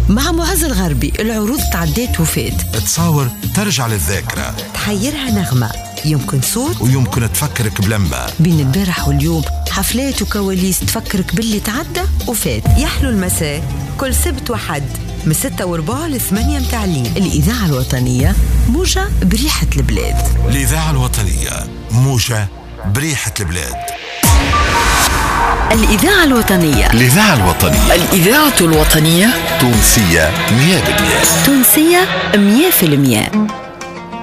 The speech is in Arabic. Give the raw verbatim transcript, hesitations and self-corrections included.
مع معز الغربي. العروض تعديت وفات، تصاور ترجع للذاكرة، تحيرها نغمة، يمكن صوت ويمكن تفكرك بلمة. بين البارح واليوم حفلات وكواليس تفكرك باللي تعدى وفات. يحلو المساء كل سبت وحد من ستة وربع لثمانية متعلين. الإذاعة الوطنية موجة بريحة البلاد. الإذاعة الوطنية موجة بريحة البلاد. الإذاعة الوطنية. الإذاعة الوطنية. الإذاعة الوطنية تونسية مية بالمية. تونسية مية في المية.